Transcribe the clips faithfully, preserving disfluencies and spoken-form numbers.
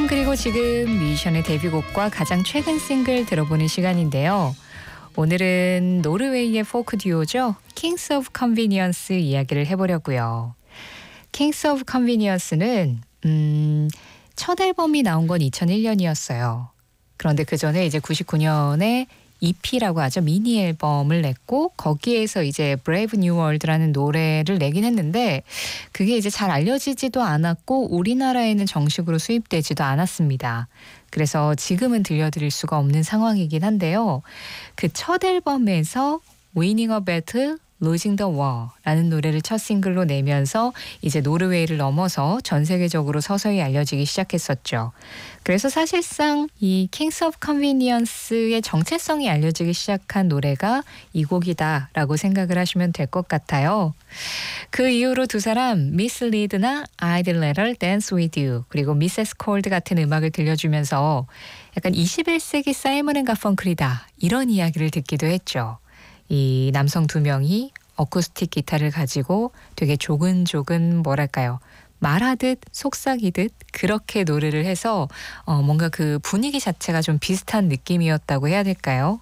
그럼 그리고 지금 뮤지션의 데뷔곡과 가장 최근 싱글 들어보는 시간인데요. 오늘은 노르웨이의 포크 듀오죠. 킹스 오브 컨비니언스 이야기를 해보려고요. 킹스 오브 컨비니언스는 음, 첫 앨범이 나온 건 이천일 년이었어요. 그런데 그 전에 이제 구십구 년에 이피라고 하죠. 미니 앨범을 냈고 거기에서 이제 브레이브 뉴 월드라는 노래를 내긴 했는데 그게 이제 잘 알려지지도 않았고 우리나라에는 정식으로 수입되지도 않았습니다. 그래서 지금은 들려드릴 수가 없는 상황이긴 한데요. 그 첫 앨범에서 Winning a Battle, Losing the War라는 노래를 첫 싱글로 내면서 이제 노르웨이를 넘어서 전 세계적으로 서서히 알려지기 시작했었죠. 그래서 사실상 이 Kings of Convenience의 정체성이 알려지기 시작한 노래가 이 곡이다라고 생각을 하시면 될 것 같아요. 그 이후로 두 사람 Miss Reed나 I'd Rather Dance With You 그리고 미세스 콜드 같은 음악을 들려주면서 약간 이십일 세기 사이먼 앤 가펑클이다 이런 이야기를 듣기도 했죠. 이 남성 두 명이 어쿠스틱 기타를 가지고 되게 조근조근 뭐랄까요. 말하듯 속삭이듯 그렇게 노래를 해서 어 뭔가 그 분위기 자체가 좀 비슷한 느낌이었다고 해야 될까요?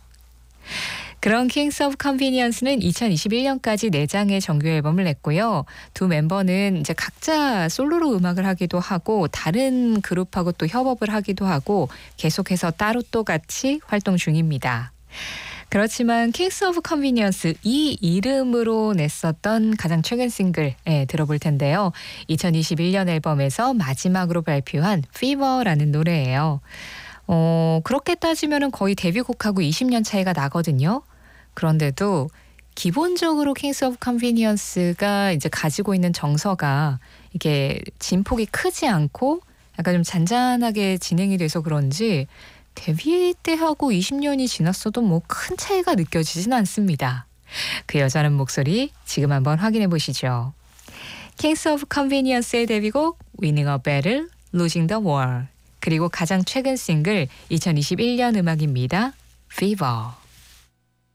그런 킹스 오브 컨비니언스는 이천이십일 년까지 네 장의 정규 앨범을 냈고요. 두 멤버는 이제 각자 솔로로 음악을 하기도 하고 다른 그룹하고 또 협업을 하기도 하고 계속해서 따로 또 같이 활동 중입니다. 그렇지만 킹스 오브 컨비니언스 이 이름으로 냈었던 가장 최근 싱글 예, 들어볼 텐데요. 이천이십일 년 앨범에서 마지막으로 발표한 Fever라는 노래예요. 어, 그렇게 따지면 거의 데뷔곡하고 이십 년 차이가 나거든요. 그런데도 기본적으로 킹스 오브 컨비니언스가 이제 가지고 있는 정서가 이게 진폭이 크지 않고 약간 좀 잔잔하게 진행이 돼서 그런지 데뷔 때하고 이십 년이 지났어도 뭐 큰 차이가 느껴지진 않습니다. 그 여자는 목소리 지금 한번 확인해 보시죠. Kings of Convenience의 데뷔곡 Winning a Battle, Losing the War 그리고 가장 최근 싱글 이천이십일 년 음악입니다. Fever.